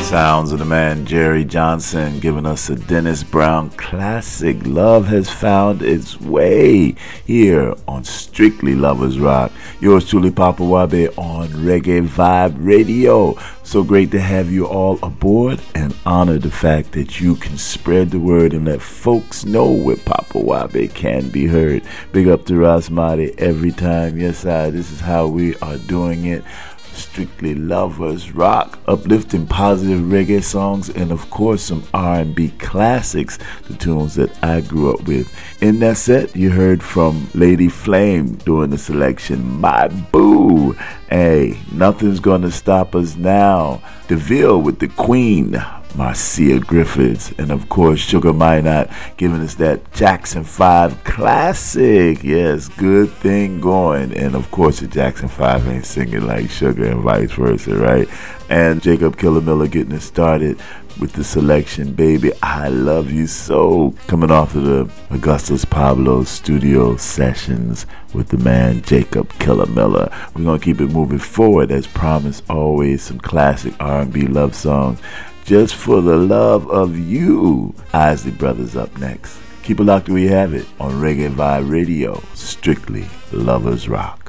Sounds of the man Jerry Johnson giving us a Dennis Brown classic. Love has found its way here on Strictly Lovers Rock. Yours truly, Papa Wabe, on Reggae Vibe Radio. So great to have you all aboard and honor the fact that you can spread the word and let folks know where Papa Wabe can be heard. Big up to Rasmati every time. Yes, this is how we are doing it. Strictly Lovers Rock, uplifting positive reggae songs, and of course some R&B classics, the tunes that I grew up with. In that set, you heard from Lady Flame doing the selection, My Boo. Hey, Nothing's Gonna Stop Us Now. DeVille with the Queen, Marcia Griffiths, and of course Sugar Minot giving us that Jackson 5 classic. Yes, good thing going. And of course the Jackson 5 ain't singing like Sugar and vice versa, right? And Jacob Killamilla getting it started with the selection, Baby I Love You So, coming off of the Augustus Pablo studio sessions with the man Jacob Killamilla. We're gonna keep it moving forward, as promised, always some classic R&B love songs. Just for the Love of You, Isley Brothers up next. Keep it locked where you have it on Reggae Vibe Radio, Strictly Lovers Rock.